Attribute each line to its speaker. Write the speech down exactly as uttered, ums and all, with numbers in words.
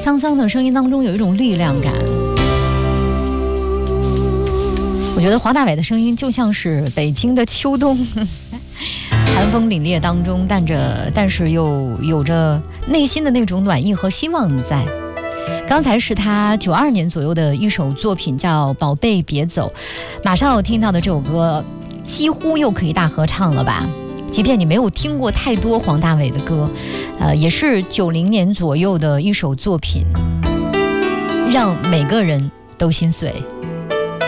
Speaker 1: 沧桑的声音当中有一种力量感。我觉得黄大炜的声音就像是北京的秋冬，寒风凛冽当中，但着但是又有着内心的那种暖意和希望在。刚才是他九二年左右的一首作品，叫《宝贝别走》。马上要听到的这首歌，几乎又可以大合唱了吧？即便你没有听过太多黄大炜的歌，呃，也是九零年左右的一首作品，让每个人都心碎。